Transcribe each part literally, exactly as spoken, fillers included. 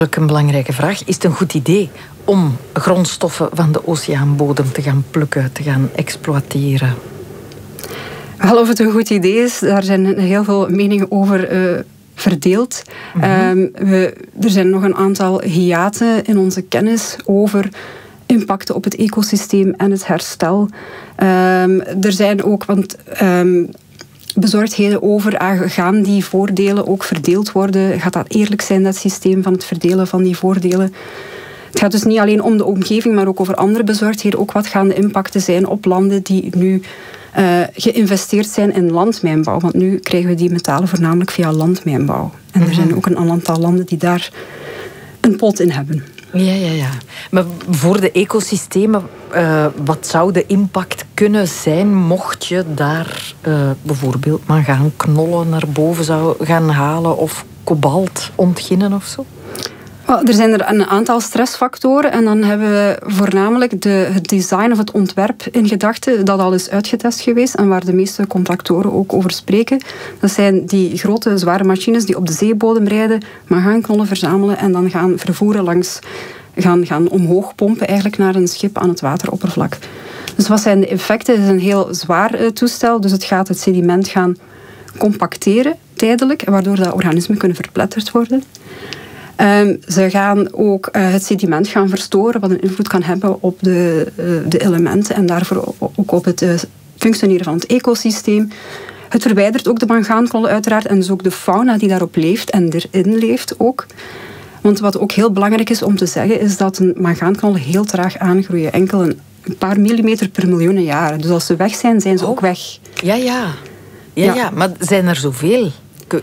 Een belangrijke vraag. Is het een goed idee om grondstoffen van de oceaanbodem te gaan plukken, te gaan exploiteren? Wel, of het een goed idee is, daar zijn heel veel meningen over uh, verdeeld. Mm-hmm. Um, we, er zijn nog een aantal hiaten in onze kennis over impacten op het ecosysteem en het herstel. Um, er zijn ook, want um, bezorgdheden over, uh, gaan die voordelen ook verdeeld worden? Gaat dat eerlijk zijn, dat systeem van het verdelen van die voordelen? Het gaat dus niet alleen om de omgeving, maar ook over andere bezorgdheden. Ook wat gaan de impacten zijn op landen die nu uh, geïnvesteerd zijn in landmijnbouw? Want nu krijgen we die metalen voornamelijk via landmijnbouw. En mm-hmm. er zijn ook een aantal landen die daar een pot in hebben. Ja, ja, ja. Maar voor de ecosystemen, uh, wat zou de impact kunnen zijn mocht je daar uh, bijvoorbeeld mangaanknollen naar boven zou gaan halen of kobalt ontginnen of zo? Well, er zijn er een aantal stressfactoren en dan hebben we voornamelijk de, het design of het ontwerp in gedachten dat al is uitgetest geweest en waar de meeste contractoren ook over spreken. Dat zijn die grote, zware machines die op de zeebodem rijden, mangaanknollen verzamelen en dan gaan vervoeren langs, gaan, gaan omhoog pompen eigenlijk naar een schip aan het wateroppervlak. Dus wat zijn de effecten? Het is een heel zwaar uh, toestel, dus het gaat het sediment gaan compacteren tijdelijk, waardoor dat organismen kunnen verpletterd worden. Um, ze gaan ook uh, het sediment gaan verstoren, wat een invloed kan hebben op de, uh, de elementen en daarvoor ook op het uh, functioneren van het ecosysteem. Het verwijdert ook de mangaanknollen uiteraard en dus ook de fauna die daarop leeft en erin leeft ook. Want wat ook heel belangrijk is om te zeggen, is dat een mangaanknollen heel traag aangroeien. Enkel een, een paar millimeter per miljoenen jaren. Dus als ze weg zijn, zijn ze oh. ook weg. Ja, ja. Ja, ja. ja, maar zijn er zoveel?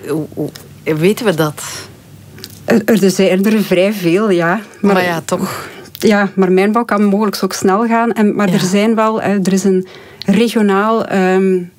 Weten we dat? Er, er zijn er vrij veel, ja. Maar, maar ja, toch. Ja, maar mijnbouw kan mogelijk ook snel gaan. En, maar ja. er zijn wel, er is een regionaal um,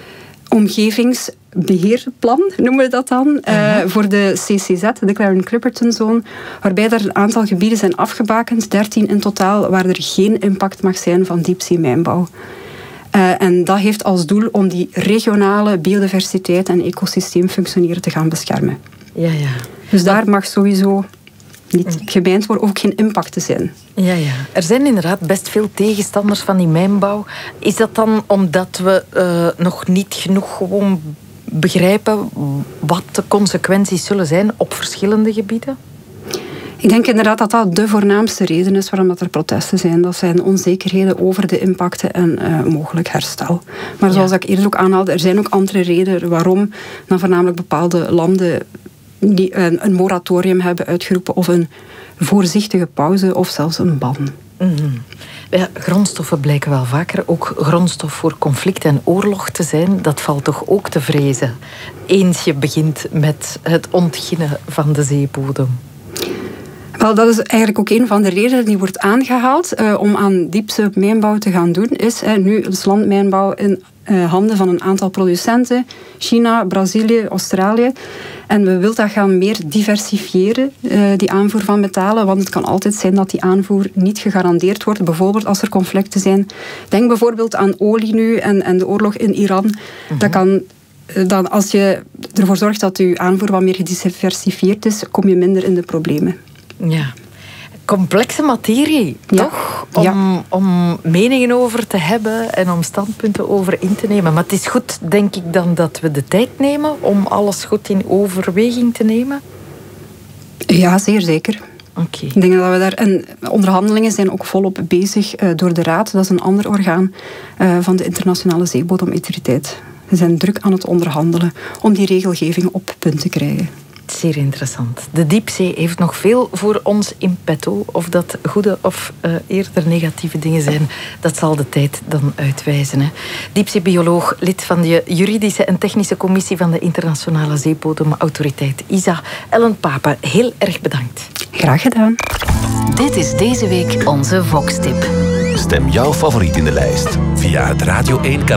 omgevingsbeheerplan, noemen we dat dan, uh-huh. uh, voor de C C Z, de Clarion-Clipperton Zone, waarbij er een aantal gebieden zijn afgebakend, dertien in totaal, waar er geen impact mag zijn van diepzeemijnbouw. Uh, en dat heeft als doel om die regionale biodiversiteit en ecosysteemfunctioneren te gaan beschermen. Ja, ja. Dus daar mag sowieso niet gemijnd worden, ook geen impact te zijn. Ja, ja. Er zijn inderdaad best veel tegenstanders van die mijnbouw. Is dat dan omdat we uh, nog niet genoeg gewoon begrijpen wat de consequenties zullen zijn op verschillende gebieden? Ik denk inderdaad dat dat de voornaamste reden is waarom er protesten zijn. Dat zijn onzekerheden over de impacten en uh, mogelijk herstel. Maar zoals ja. ik eerder ook aanhaalde, er zijn ook andere redenen waarom dan voornamelijk bepaalde landen die een, een moratorium hebben uitgeroepen of een voorzichtige pauze of zelfs een ban. Mm-hmm. Ja, grondstoffen blijken wel vaker ook grondstof voor conflict en oorlog te zijn. Dat valt toch ook te vrezen, eens je begint met het ontginnen van de zeebodem. Wel, dat is eigenlijk ook een van de redenen die wordt aangehaald uh, om aan diepzeemijnbouw te gaan doen. Is uh, nu is landmijnbouw in uh, handen van een aantal producenten. China, Brazilië, Australië. En we willen dat gaan meer diversifiëren, uh, die aanvoer van metalen. Want het kan altijd zijn dat die aanvoer niet gegarandeerd wordt. Bijvoorbeeld als er conflicten zijn. Denk bijvoorbeeld aan olie nu en, en de oorlog in Iran. Mm-hmm. Dat kan... Dan als je ervoor zorgt dat je aanvoer wat meer gediversifieerd is, kom je minder in de problemen. Ja, complexe materie, ja. toch? Om, ja. om meningen over te hebben en om standpunten over in te nemen. Maar het is goed, denk ik, dan dat we de tijd nemen om alles goed in overweging te nemen? Ja, zeer zeker. Okay. Ik denk dat we daar... En onderhandelingen zijn ook volop bezig uh, door de Raad. Dat is een ander orgaan uh, van de Internationale Zeebodemautoriteit. We zijn druk aan het onderhandelen om die regelgeving op punt te krijgen. Zeer interessant. De diepzee heeft nog veel voor ons in petto. Of dat goede of uh, eerder negatieve dingen zijn, dat zal de tijd dan uitwijzen. Hè. Diepzeebioloog, lid van de juridische en technische commissie van de Internationale Zeebodemautoriteit I S A, Ellen Pape, heel erg bedankt. Graag gedaan. Dit is deze week onze Vox-tip. Stem jouw favoriet in de lijst via het Radio één kanaal.